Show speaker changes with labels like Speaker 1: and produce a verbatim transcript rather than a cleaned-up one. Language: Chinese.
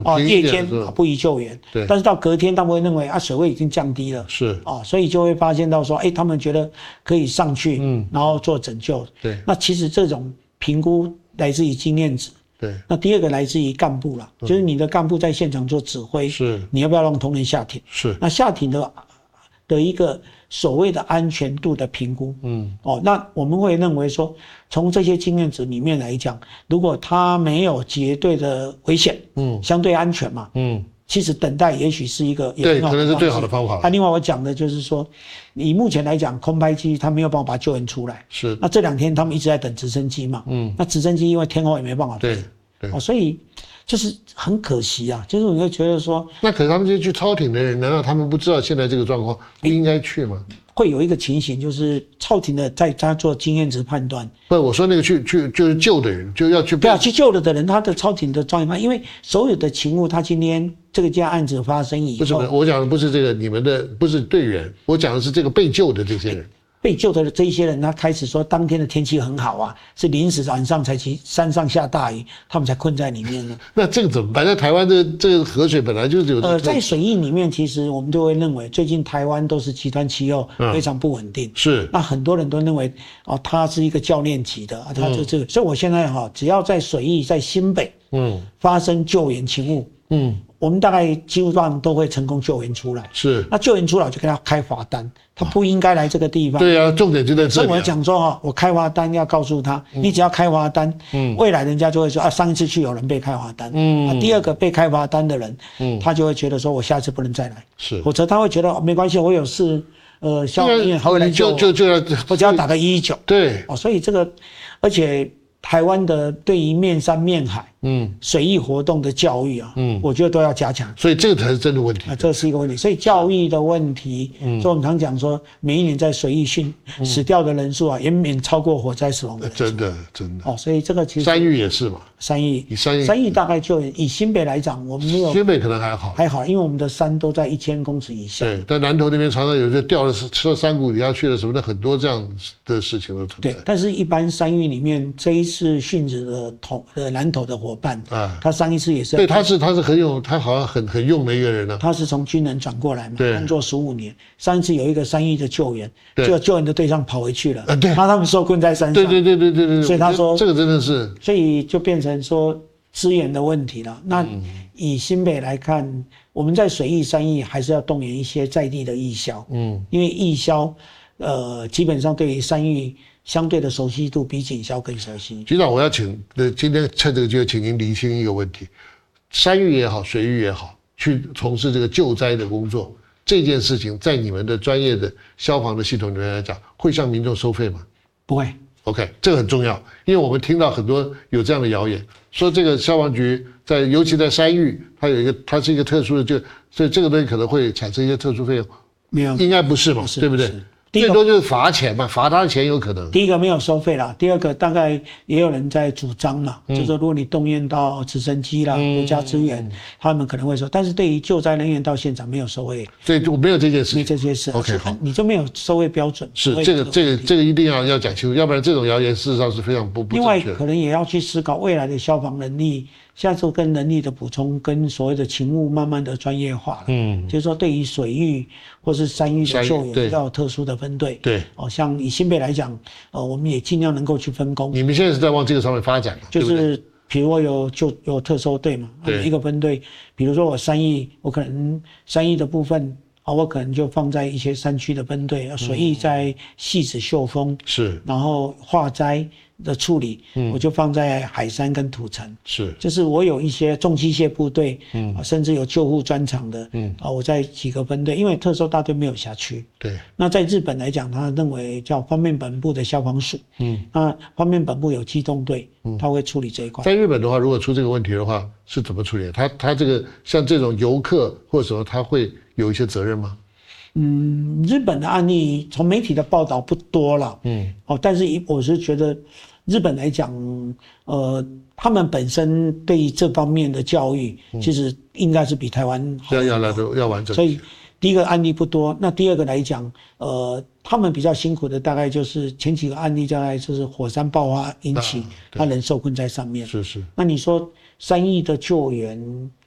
Speaker 1: 哦，夜间不宜救援。
Speaker 2: 对，
Speaker 1: 但是到隔天，他们会认为啊，水位已经降低了，
Speaker 2: 是
Speaker 1: 哦，所以就会发现到说，哎，他们觉得可以上去，嗯，然后做拯救。
Speaker 2: 对，
Speaker 1: 那其实这种评估来自于经验值。
Speaker 2: 对，
Speaker 1: 那第二个来自于干部啦，嗯、就是你的干部在现场做指挥，
Speaker 2: 是
Speaker 1: 你要不要让同仁下艇？
Speaker 2: 是，
Speaker 1: 那下艇的的一个所谓的安全度的评估，嗯，哦，那我们会认为说，从这些经验值里面来讲，如果它没有绝对的危险，嗯，相对安全嘛，嗯。其实等待也许是一个也
Speaker 2: 对，可能是最好的方法。
Speaker 1: 那、啊、另外我讲的就是说，以目前来讲，空拍机它没有办法把救援出来。
Speaker 2: 是。
Speaker 1: 那这两天他们一直在等直升机嘛，嗯，那直升机因为天候也没办法飞，
Speaker 2: 对对、
Speaker 1: 哦，所以就是很可惜啊，就是你会觉得说，
Speaker 2: 那可是他们这些去超艇的人，难道他们不知道现在这个状况，不应该去吗？
Speaker 1: 会有一个情形，就是超艇的在他做经验值判断。
Speaker 2: 不，我说那个去去就是救的人，就要去
Speaker 1: 不要去救了的人，他的超艇的专业判，因为所有的勤务，他今天这个件案子发生以后，
Speaker 2: 不是，我讲的不是这个你们的，不是队员，我讲的是这个被救的这些人。
Speaker 1: 被救的这一些人，他开始说当天的天气很好啊，是临时晚上才去山上下大雨，他们才困在里面呢。
Speaker 2: 那这个怎么办？在台湾的这个河水本来就是有
Speaker 1: 呃，在水域里面，其实我们就会认为，最近台湾都是极端气候，非常不稳定。嗯、
Speaker 2: 是。
Speaker 1: 那很多人都认为，哦，他是一个教练级的，他就这个，嗯、所以我现在哈、哦，只要在水域在新北，嗯，发生救援勤务，嗯。我们大概基本上都会成功救援出来。是，那救援出来就给他开罚单，他不应该来这个地方。
Speaker 2: 对啊，重点就在这里、啊。
Speaker 1: 所以我讲说哈，我开罚单要告诉他，嗯、你只要开罚单，嗯，未来人家就会说啊，上一次去有人被开罚单，嗯，啊，第二个被开罚单的人，嗯，他就会觉得说我下次不能再来，是，否则他会觉得、哦、没关系，我有事，呃，消防员还会来救我，
Speaker 2: 就就就要，
Speaker 1: 我只要打个一一九，
Speaker 2: 对，
Speaker 1: 哦，所以这个，而且台湾的对于面山面海。嗯，水域活动的教育啊，嗯，我觉得都要加强，
Speaker 2: 所以这个才是真的问题
Speaker 1: 啊，这是一个问题。所以教育的问题，嗯，所以我们常讲说，每一年在水域训、嗯、死掉的人数啊，远远超过火灾死亡的人数。
Speaker 2: 真的，真的。
Speaker 1: 哦，所以这个其实
Speaker 2: 山域也是嘛，
Speaker 1: 山域，
Speaker 2: 以山域，
Speaker 1: 山域大概就以新北来讲，我们没有，
Speaker 2: 新北可能还好，
Speaker 1: 还好，因为我们的山都在一千公尺以下。
Speaker 2: 对，在南投那边常常有些掉了吃到山谷底下去了什么的，很多这样的事情都存在。
Speaker 1: 对，但是一般山域里面这一次殉职的同呃南投的伙伴啊。他上一次也是
Speaker 2: 对，他是他是很有，他好像很很用的一个人呢、啊。
Speaker 1: 他是从军人转过来嘛，工作十五年。上一次有一个山域的救援，就救援的对象跑回去了，啊、对，他他们受困在山上。
Speaker 2: 对对对对对对。
Speaker 1: 所以他说
Speaker 2: 这个真的是，
Speaker 1: 所以就变成说资源的问题了。那以新北来看，我们在水域、山域还是要动员一些在地的义消，嗯，因为义消，呃，基本上对于山域。相对的熟悉度比警消更熟悉。
Speaker 2: 局长，我要请，呃，今天趁这个机会，请您厘清一个问题：山域也好，水域也好，去从事这个救灾的工作，这件事情在你们的专业的消防的系统里面来讲，会向民众收费吗？
Speaker 1: 不会。
Speaker 2: OK， 这个很重要，因为我们听到很多有这样的谣言，说这个消防局在，尤其在山域，它有一个，它是一个特殊的，就所以这个东西可能会产生一些特殊费用。
Speaker 1: 没有，
Speaker 2: 应该不是嘛，对不对？最多就是罚钱嘛，罚他的钱有可能。
Speaker 1: 第一个没有收费啦，第二个大概也有人在主张啦，嗯、就是说如果你动员到直升机啦、国家资源，嗯、他们可能会收，但是对于救灾人员到现场没有收费，
Speaker 2: 所以就没有这件事，
Speaker 1: 没这些事。
Speaker 2: OK， 好，
Speaker 1: 你就没有收费标准。
Speaker 2: 是这个这个这个一定要要讲清楚，要不然这种谣言事实上是非常不不正确的。
Speaker 1: 另外，可能也要去思考未来的消防能力。现在就跟能力的补充，跟所谓的勤务慢慢的专业化了。嗯，就是说对于水域或是山域的救援要有特殊的分队。对，哦，像以新北来讲，呃，我们也尽量能够去分工。
Speaker 2: 你们现在是在往这个上面发展，
Speaker 1: 就是比如我有就有特搜队嘛，一个分队，比如说我山域，我可能山域的部分。啊，我可能就放在一些山区的分队，水域在汐止秀峰是，然后化灾的处理，嗯，我就放在海山跟土城是，就是我有一些重机械部队，嗯，啊，甚至有救护专场的，嗯，啊，我在几个分队，因为特搜大队没有辖区，对，那在日本来讲，他认为叫方面本部的消防署，嗯，那方面本部有机动队，嗯，他会处理这一块。
Speaker 2: 在日本的话，如果出这个问题的话，是怎么处理？他他这个像这种游客或者什么，他会有一些责任吗？
Speaker 1: 嗯，日本的案例从媒体的报道不多了，嗯，哦，但是我是觉得日本来讲，呃，他们本身对于这方面的教育，嗯、其实应该是比台湾好
Speaker 2: 要要来的要完整。
Speaker 1: 所以第一个案例不多，那第二个来讲，呃，他们比较辛苦的大概就是前几个案例，大概就是火山爆发引起，他人受困在上面。是是。那你说山域的救援？